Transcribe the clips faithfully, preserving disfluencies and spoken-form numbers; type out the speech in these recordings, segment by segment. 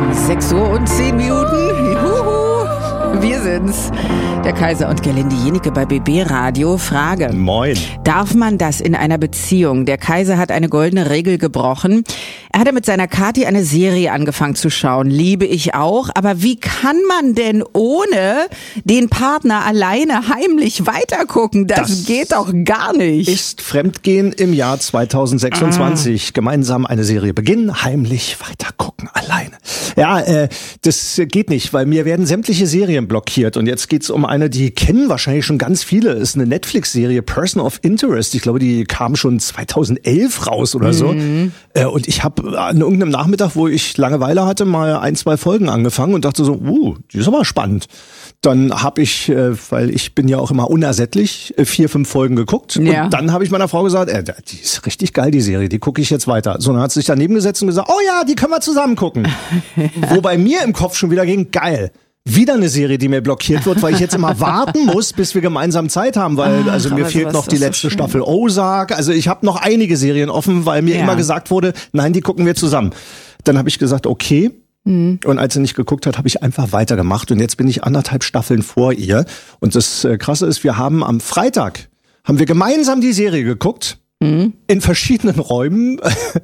sechs Uhr und zehn Minuten. Juhu. Wir sind's. Der Kaiser und Gerlinde Jenike bei B B Radio. Frage. Moin. Darf man das in einer Beziehung? Der Kaiser hat eine goldene Regel gebrochen. Er hatte mit seiner Kathi eine Serie angefangen zu schauen. Liebe ich auch. Aber wie kann man denn ohne den Partner alleine heimlich weitergucken? Das, das geht doch gar nicht. Ist Fremdgehen im Jahr zweitausendsechsundzwanzig. Ah. Gemeinsam eine Serie beginnen, heimlich weitergucken, alleine. Ja, äh, das geht nicht, weil mir werden sämtliche Serien blockiert. Und jetzt geht's um eine, die kennen wahrscheinlich schon ganz viele. Ist eine Netflix-Serie, Person of Interest. Ich glaube, die kam schon zweitausendelf raus oder so. Mhm. Äh, und ich habe an irgendeinem Nachmittag, wo ich Langeweile hatte, mal ein, zwei Folgen angefangen und dachte so, uh, die ist aber spannend. Dann habe ich, äh, weil ich bin ja auch immer unersättlich, äh, vier, fünf Folgen geguckt. Ja. Und dann habe ich meiner Frau gesagt, äh, die ist richtig geil, die Serie, die gucke ich jetzt weiter. So, dann hat sie sich daneben gesetzt und gesagt, oh ja, die können wir zusammen gucken. Wo bei mir im Kopf schon wieder ging, geil. Wieder eine Serie, die mir blockiert wird, weil ich jetzt immer warten muss, bis wir gemeinsam Zeit haben, weil Ach, also mir fehlt noch die letzte so Staffel Ozark. Also ich habe noch einige Serien offen, weil mir ja. immer gesagt wurde, nein, die gucken wir zusammen. Dann habe ich gesagt, okay. Mhm. Und als sie nicht geguckt hat, habe ich einfach weitergemacht. Und jetzt bin ich anderthalb Staffeln vor ihr. Und das äh, Krasse ist, wir haben am Freitag, haben wir gemeinsam die Serie geguckt. Mhm. In verschiedenen Räumen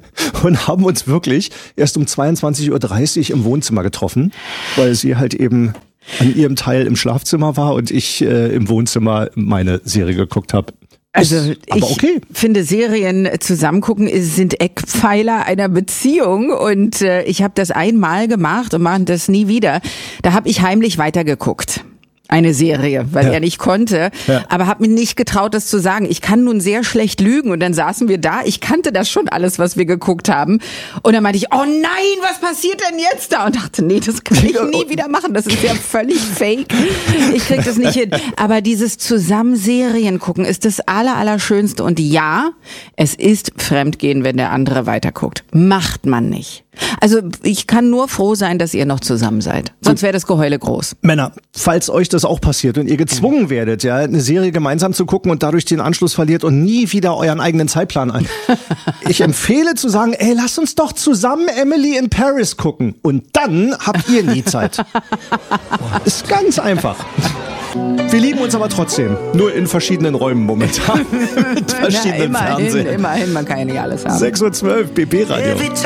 und haben uns wirklich erst um zweiundzwanzig Uhr dreißig im Wohnzimmer getroffen, weil sie halt eben an ihrem Teil im Schlafzimmer war und ich äh, im Wohnzimmer meine Serie geguckt habe. Also aber ich okay. finde, Serien zusammengucken sind Eckpfeiler einer Beziehung und äh, ich habe das einmal gemacht und mache das nie wieder. Da habe ich heimlich weitergeguckt. Eine Serie, weil ja. er nicht konnte, ja. aber habe mir nicht getraut, das zu sagen. Ich kann nun sehr schlecht lügen und dann saßen wir da. Ich kannte das schon alles, was wir geguckt haben. Und dann meinte ich, oh nein, was passiert denn jetzt da? Und dachte, nee, das kann ich nie wieder machen. Das ist ja völlig fake. Ich krieg das nicht hin. Aber dieses Zusammen-Serien gucken ist das aller, allerschönste. Und ja, es ist Fremdgehen, wenn der andere weiterguckt. Macht man nicht. Also ich kann nur froh sein, dass ihr noch zusammen seid. Sonst wäre das Geheule groß. Männer, falls euch das auch passiert und ihr gezwungen werdet, ja, eine Serie gemeinsam zu gucken und dadurch den Anschluss verliert und nie wieder euren eigenen Zeitplan ein. Ich empfehle zu sagen, ey, lasst uns doch zusammen Emily in Paris gucken. Und dann habt ihr nie Zeit. Ist ganz einfach. Wir lieben uns aber trotzdem. Nur in verschiedenen Räumen momentan. Mit verschiedenen Na, immerhin, Fernsehen. Immerhin, man kann ja nicht alles haben. sechs Uhr zwölf, B B Radio.